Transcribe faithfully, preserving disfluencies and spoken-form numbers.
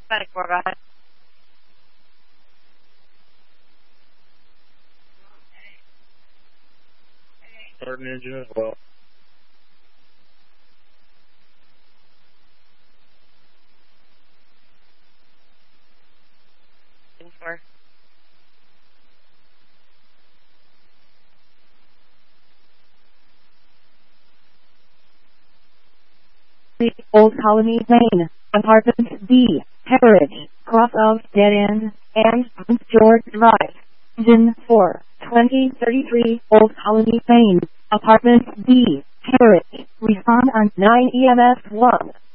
Panic four, go ahead. Starting engine as well. Engine four. Old Colony Lane, Apartment D, Heritage, cross of Dead End, and Prince George Drive. Engine four, twenty thirty-three, Old Colony Lane, Apartment D, Heritage. Respond on nine E M S one.